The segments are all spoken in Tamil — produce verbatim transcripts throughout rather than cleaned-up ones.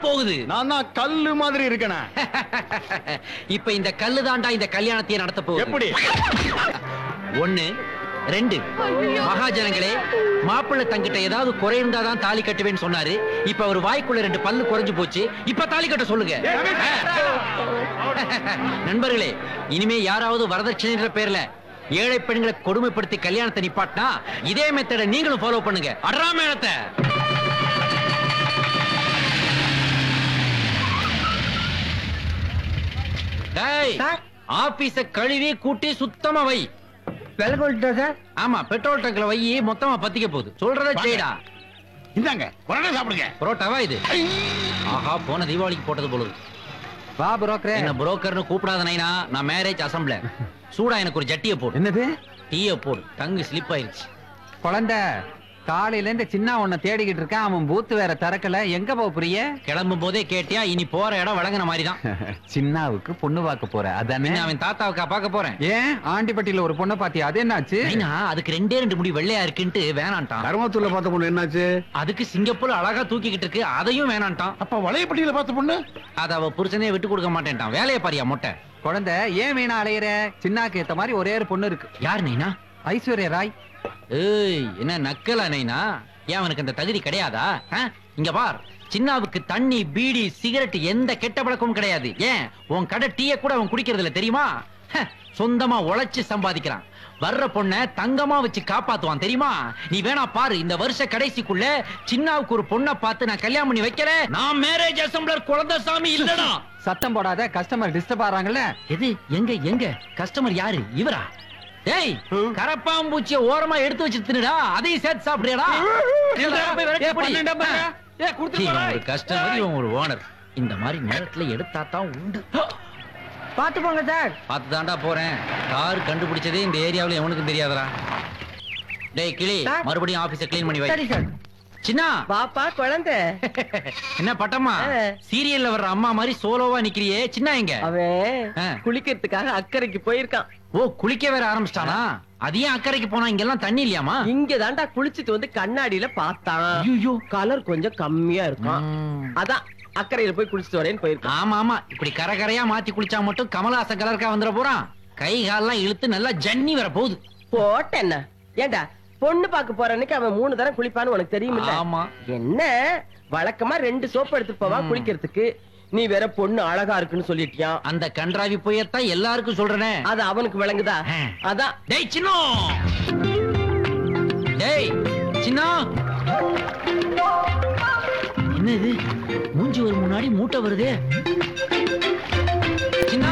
போகுது. நான் தான் கல்லு மாதிரி இருக்கேனா? இப்ப இந்த கல்லு தாண்டா இந்த கல்யாணத்தையே நடத்த போகுது. எப்படி? ஒண்ணு ரெண்டு. மகாஜனங்களே, மாப்பிள்ளை தங்கிட்ட ஏதாவது குறை இருந்தாதான் தாலி கட்டுவேன்னு சொன்னாரு. இப்ப அவர் வாய்க்குள்ள ரெண்டு பல்லு குறைஞ்சு போச்சு. இப்ப தாலி கட்ட சொல்லுங்க. நண்பர்களே, இனிமே யாராவது வரதட்சணைன்ற பேர்ல ஏழை பெண்களை கொடுமைப்படுத்தி கல்யாணத்தை நிப்பாட்டினா இதே மெத்தட நீங்களும் ஃபாலோ பண்ணுங்க. அட்ரா மேளத்தை. ஆபீஸ கழுவி கூட்டி சுத்தமா வை. ஆமா, பெட்ரோல் டங்க்ல வை, மொத்தமா பத்திக்க போகுது. சொல்றத செய்டா. இந்தாங்க, பரோட்டா சாப்பிடுங்க. பரோட்டாவா இது? ஆஹா, போன தீபாவளிக்கு போட்டது போலுது. வா புரோக்கரே. என்ன புரோக்கர்னு கூப்பிடாத நைனா, நான் மேரேஜ் அசம்பிளர். சூடா எனக்கு ஒரு ஜட்டிய போடு. என்னது? டீய போடு. டங்கு ஸ்லிப் ஆயிருச்சு. குழந்தை காலையில இருந்து சின்ன உன்னை தேடிக்கிட்டு இருக்கான். அவன் பூத்து வேற திறக்கல. எங்க போக புரிய? கிளம்பும் போதே கேட்டியா? இனி போற இடம் வழங்கின மாதிரிதான். சின்னாவுக்கு பொண்ணு பார்க்க போற அதானே? அவன் தாத்தாவுக்கா பார்க்க போறேன். ஏன் ஆண்டிப்பட்டியில ஒரு பொண்ணை பாத்தியா? அது என்னாச்சு? அதுக்கு ரெண்டே ரெண்டு முடி வெள்ளையா இருக்குன்ட்டு வேணான்ட்டான். கருமத்தூர்ல பார்த்த பொண்ணு என்னாச்சு? அதுக்கு சிங்கப்பூர் அழகா தூக்கிக்கிட்டு இருக்கு, அதையும் வேணான்ட்டான். அப்ப வளையப்பட்டியில பார்த்த பொண்ணு? அத அவ புருஷனே விட்டு கொடுக்க மாட்டேன்ட்டான். வேலையை பாரியா மொட்டை. குழந்தை ஏன் வீணா அலையிற? சின்னாக்கு ஏத்த மாதிரி ஒரே ஒரு பொண்ணு இருக்கு. யார் நைனா? ஐஸ்வர்யா ராய். ஏய், என்ன நக்கலா நைனா? ஏன் அவனுக்கு அந்த தகுதி கிடையாதா? இங்க பார், சின்னாவுக்கு தண்ணி, பீடி, சிகரெட் எந்த கெட்ட பழக்கமும் கிடையாது. ஏன் உன் கடை டீய கூட அவன் குடிக்கிறது இல்ல தெரியுமா? சொந்தமா உழைச்சு சம்பாதிக்கிறான். வர்ற பொண்ண தங்கமா வச்சு காப்பாத்துவான் தெரியுமா? நீ வேணா பாரு, இந்த வருஷ கடைசிக்குள்ள சின்னாவுக்கு ஒரு பொண்ணை பார்த்து நான் கல்யாணம் பண்ணி வைக்கிறேன். நான் மேரேஜ் அசம்பிளர் குழந்தைசாமி இல்லடா. சத்தம் போடாத, கஸ்டமர் டிஸ்டர்ப் ஆறாங்கல்ல. எது? எங்க எங்க கஸ்டமர் யாரு? இவரா? டேய், கரப்பாம்பூச்சிய ஓரமா எடுத்து வச்சு தின்னுடா. அதையும் சேர்த்து சாப்பிடுறியாடா? ஒரு கஸ்டமர், இவன் ஒரு ஓனர். இந்த மாதிரி நேரத்துல எடுத்தா தான் உண்டு. பாத்து போங்க சார். பாத்து தாண்டா போறேன். கார் கண்டுபிடிச்சதே இந்த ஏரியாவுல எவனுக்கும் தெரியாதடா. டேய் கிளி, மறுபடியும் ஆபீஸ க்ளீன் பண்ணி வை. சரி சார். சின்ன பாப்பா குழந்தை. என்ன பட்டம்மா, சீரியல்ல வர்ற அம்மா மாதிரி சோலோவா நிக்கிறியே? சின்ன எங்க? அவன் குளிக்கிறதுக்காக அக்கறைக்கு போயிருக்கான். ஓ, குளிக்க வேற ஆரம்பிச்சிட்டானா? அது ஏன் அக்கறைக்கு போனா? இங்க எல்லாம் தண்ணி இல்லையாமா? இங்க தாண்டா குளிச்சிட்டு வந்து கண்ணாடியில பார்த்தான். ஐயோ, கலர் கொஞ்சம் கம்மியா இருக்கும். அதான் அக்கறையில போய் குளிச்சிட்டு வரேன்னு போயிருக்கான். ஆமா ஆமா, இப்படி கரகரையா மாத்தி குளிச்சா மட்டும் கமலஹாசன் கலருக்கா வந்துட போறான். கை காலெல்லாம் இழுத்து நல்லா ஜன்னி வர போகுது. போட்டேன்ன ஏண்டா, பொண்ணு பாக்க போற அன்னைக்கு அவன் மூணு தரம் குளிப்பான்னு உனக்கு தெரியுமில்ல? ஆமா. என்ன வழக்கமா ரெண்டு சோப்பு எடுத்து போவா குளிக்கிறதுக்கு. நீ வேற பொண்ணு அழகா இருக்குன்னு சொல்லிட்டியா? அந்த கன்றாவி போயத்தான் எல்லாருக்கும் சொல்றேனே. அது அவனுக்கு விளங்குதா? அதான். டேய் சின்னோ, டேய் சின்னோ, என்னது மூஞ்சி ஒரு முன்னாடி மூட்டை வருதே? சின்னோ,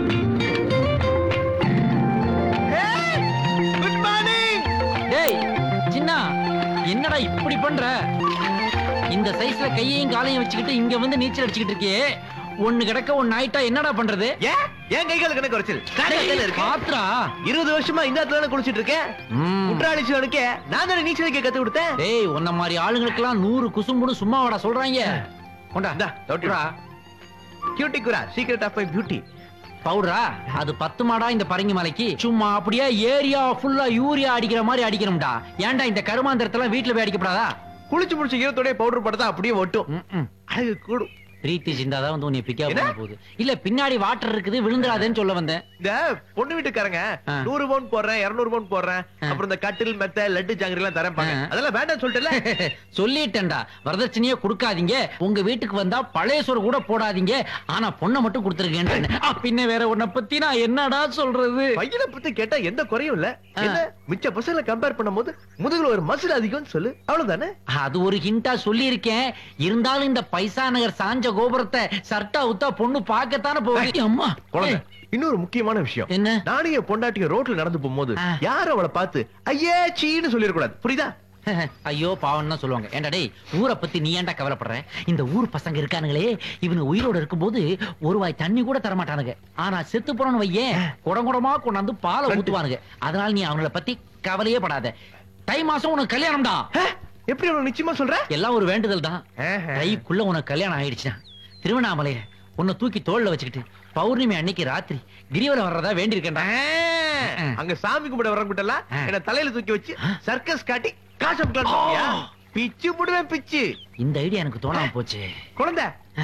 குட் மார்னிங். டேய் சின்னா, என்னடா இப்படி பண்ற? இந்த சைஸ்ல கையையும் காலையும் வச்சுக்கிட்டு இங்க வந்து நீச்சல் அடிச்சுக்கிட்டு இருக்கியே, ஒண்ணு கிடக்க ஒண்ணு ஆயிட்டா என்னடா பண்றது? ஏன் ஏன் கை காலுக்கு என்ன குறைச்சல்? பாத்ரா, இருபது வருஷமா இந்த இடத்துல குளிச்சிட்டு இருக்கேன். குற்றாலி சிவனுக்கு நான் தானே நீச்சல் அடிக்க கத்து கொடுத்தேன். டேய், உன்ன மாதிரி ஆளுங்களுக்கெல்லாம் நூறு குசும்புன்னு சும்மா வாடா சொல்றாங்க. கொண்டா டவுட்ரா. கியூட்டி குரா, சீக்ரெட் ஆஃப் மை பியூட்டி. பவுடரா, அது பத்து மாடா இந்த பரங்கி மலைக்கு? சும்மா அப்படியே ஏரியா ஃபுல்லா யூரியா அடிக்கிற மாதிரி அடிக்கணும்டா. ஏன்டா இந்த கருமாந்திரத்தெல்லாம் வீட்டுல போய் அடிக்கப்படாதா? குளிச்சு முடிச்ச ஈரத்தோட பவுடர் போட்டா அப்படியே ஒட்டும். அழகு கூடும். பிரீத்தி சிந்தாதான் வந்து உன்னை பிக்கா பண்ண போகுது. இல்ல பின்னாடி வாட்டர் இருக்குது, விழுந்துடாதேன்னு சொல்ல வந்தேன். இந்த பொண்ணு வீட்டுக்காரங்க நூறு பவுன் போடுறேன், இருநூறு பவுன் போடுறேன், அப்புறம் இந்த கட்டில் மெத்த லட்டு ஜாங்கிரி எல்லாம் தரேன். அதெல்லாம் வேண்டாம் சொல்லிட்டல. சொல்லிட்டேன்டா, வரதட்சணையே கொடுக்காதீங்க, உங்க வீட்டுக்கு வந்தா பழைய சோறு கூட போடாதீங்க, ஆனா பொண்ணை மட்டும் கொடுத்துருக்கேன். பின்ன வேற உன்னை பத்தி நான் என்னடா சொல்றது? பையனை பத்தி கேட்டா எந்த குறையும் இல்ல. மிச்ச பசங்களை கம்பேர் பண்ணும் போது முதுகுல ஒரு மசில் அதிகம் சொல்லு, அவ்வளவுதானே. அது ஒரு ஹிண்டா சொல்லி இருக்கேன். இருந்தாலும் இந்த பைசா நகர் சாஞ்ச கோபுரத்தை சர்ட்டா உத்தா பொண்ணு பாக்கத்தானே போகுது. அம்மா குழந்தை, இன்னொரு முக்கியமான விஷயம் என்ன? நானும் என் பொண்டாட்டிய ரோட்ல நடந்து போகும்போது யாரும் அவளை பார்த்து ஐயே சீன்னு சொல்லிடக்கூடாது, புரியுதா? ஐயோ பாவம் தான் சொல்லுவாங்க. ஏன்டா டேய், ஊரை பத்தி நீ ஏன்டா கவலைப்படுற? இந்த ஊர் பசங்க இருக்கானுங்களே, இவனு உயிரோட இருக்கும்போது ஒரு வாய் தண்ணி கூட தரமாட்டானுங்க. ஆனா செத்து போறோன்னு வையேன், குடங்குடமா கொண்டாந்து பாலை ஊத்துவானுங்க. அதனால நீ அவங்கள பத்தி கவலையே படாத. தை மாசம் உனக்கு கல்யாணம்டா. எப்படி உனக்கு நிச்சயமா சொல்ற? எல்லாம் ஒரு வேண்டுதல் தான். தைக்குள்ள உனக்கு கல்யாணம் ஆயிடுச்சுன்னா திருவண்ணாமலைய உன்னை தூக்கி தோல்ல வச்சுக்கிட்டு பௌர்ணமி அன்னைக்கு ராத்திரி கிரிவலம் வர்றதா வேண்டி இருக்கேன்டா. அங்க சாமி கும்பிட வரங்கிட்டல என்ன தலையில தூக்கி வச்சு சர்க்கஸ் காட்டி காசு பிச்சு புடுவேன் பிச்சு. இந்த ஐடியா எனக்கு தோணாம போச்சு குழந்தை.